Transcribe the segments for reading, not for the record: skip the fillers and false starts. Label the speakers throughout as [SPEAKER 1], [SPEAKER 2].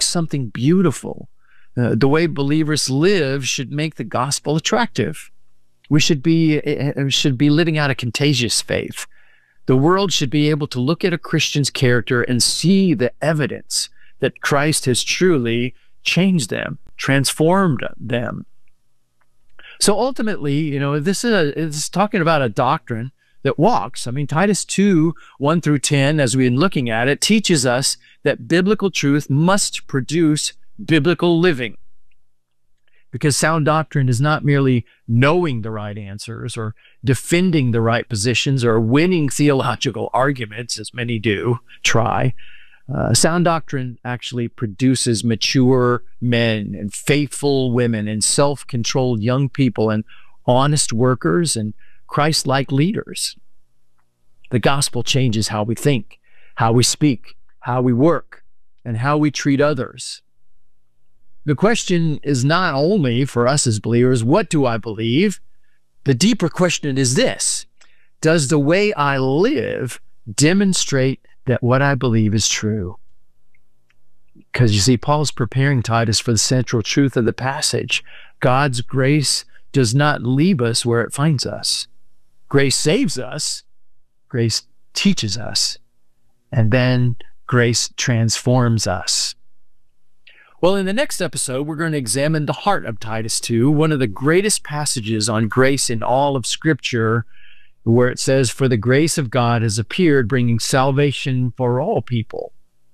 [SPEAKER 1] something beautiful. The way believers live should make the gospel attractive. We should be living out a contagious faith. The world should be able to look at a Christian's character and see the evidence that Christ has truly changed them, transformed them. So ultimately, this is talking about a doctrine that walks. I mean, Titus 2, 1 through 10, as we've been looking at it, teaches us that biblical truth must produce biblical living. Because sound doctrine is not merely knowing the right answers or defending the right positions or winning theological arguments, as many try. Sound doctrine actually produces mature men and faithful women and self-controlled young people and honest workers and Christ-like leaders. The gospel changes how we think, how we speak, how we work, and how we treat others. The question is not only for us as believers, what do I believe? The deeper question is this: does the way I live demonstrate that what I believe is true? Because you see, Paul's preparing Titus for the central truth of the passage. God's grace does not leave us where it finds us. Grace saves us, grace teaches us, and then grace transforms us. Well, in the next episode, we're going to examine the heart of Titus 2, one of the greatest passages on grace in all of Scripture, where it says, "For the grace of God has appeared, bringing salvation for all people."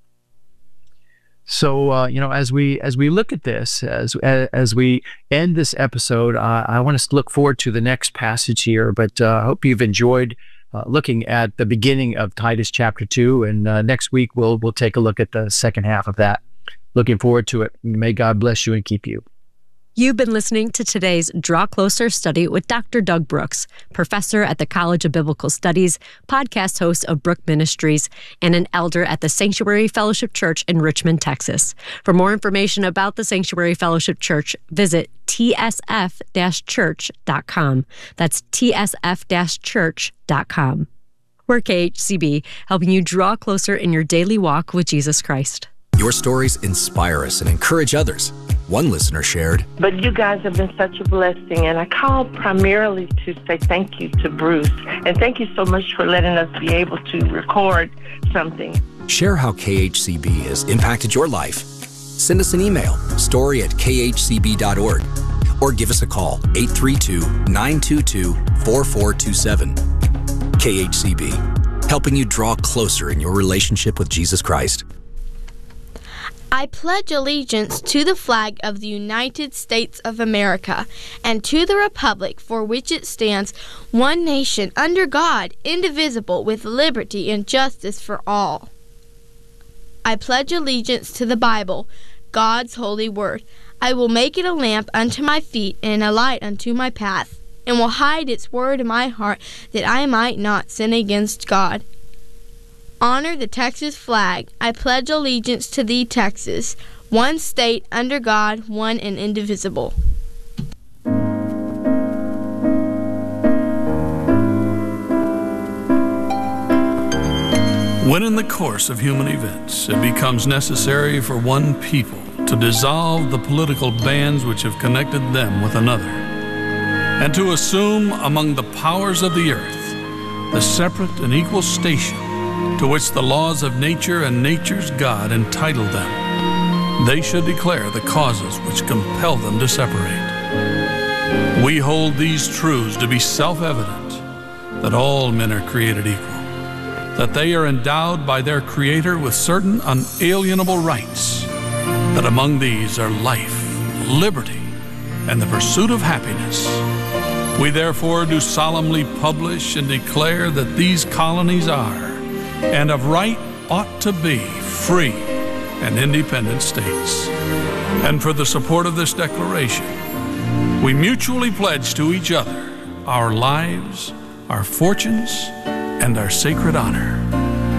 [SPEAKER 1] So, as we look at this, as we end this episode, I want us to look forward to the next passage here. But I hope you've enjoyed looking at the beginning of Titus chapter 2, and next week we'll take a look at the second half of that. Looking forward to it. May God bless you and keep you.
[SPEAKER 2] You've been listening to today's Draw Closer study with Dr. Doug Brooks, professor at the College of Biblical Studies, podcast host of Brook Ministries, and an elder at the Sanctuary Fellowship Church in Richmond, Texas. For more information about the Sanctuary Fellowship Church, visit tsf-church.com. That's tsf-church.com. We're KHCB, helping you draw closer in your daily walk with Jesus Christ.
[SPEAKER 3] Your stories inspire us and encourage others. One listener shared,
[SPEAKER 4] "But you guys have been such a blessing, and I called primarily to say thank you to Bruce, and thank you so much for letting us be able to record something."
[SPEAKER 3] Share how KHCB has impacted your life. Send us an email, story@khcb.org, or give us a call, 832-922-4427. KHCB, helping you draw closer in your relationship with Jesus Christ.
[SPEAKER 5] I pledge allegiance to the flag of the United States of America and to the republic for which it stands, one nation, under God, indivisible, with liberty and justice for all. I pledge allegiance to the Bible, God's holy word. I will make it a lamp unto my feet and a light unto my path, and will hide its word in my heart that I might not sin against God. Honor the Texas flag. I pledge allegiance to thee, Texas, one state under God, one and indivisible.
[SPEAKER 6] When in the course of human events it becomes necessary for one people to dissolve the political bands which have connected them with another, and to assume among the powers of the earth the separate and equal station to which the laws of nature and nature's God entitle them, they should declare the causes which compel them to separate. We hold these truths to be self-evident, that all men are created equal, that they are endowed by their Creator with certain unalienable rights, that among these are life, liberty, and the pursuit of happiness. We therefore do solemnly publish and declare that these colonies are, and of right ought to be, free and independent states. And for the support of this declaration, we mutually pledge to each other our lives, our fortunes, and our sacred honor.